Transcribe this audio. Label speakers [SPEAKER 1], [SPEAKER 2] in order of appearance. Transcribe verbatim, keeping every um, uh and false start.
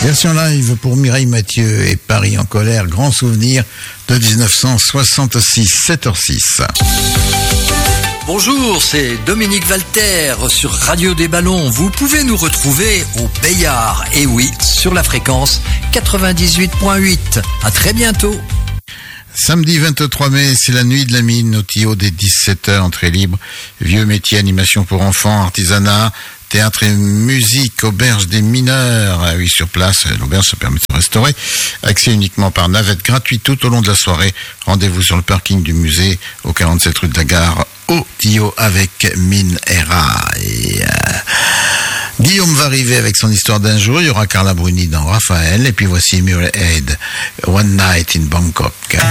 [SPEAKER 1] Version live pour Mireille Mathieu et Paris en colère, grand souvenir de dix-neuf cent soixante-six, sept heures six.
[SPEAKER 2] Bonjour, c'est Dominique Valter sur Radio des Ballons. Vous pouvez nous retrouver au Bayard, et oui, sur la fréquence quatre-vingt-dix-huit point huit. À très bientôt.
[SPEAKER 1] Samedi vingt-trois mai, c'est la nuit de la mine au Tio des dix-sept heures, entrée libre. Vieux métier, animation pour enfants, artisanat, théâtre et musique, auberge des mineurs. Ah oui, sur place, l'auberge se permet de se restaurer. Accès uniquement par navette gratuite tout au long de la soirée. Rendez-vous sur le parking du musée au quarante-sept rue de la Gare au Tio avec Mine Era. Et euh, Guillaume va arriver avec son histoire d'un jour. Il y aura Carla Bruni dans Raphaël. Et puis voici Muriel Head, One Night in Bangkok.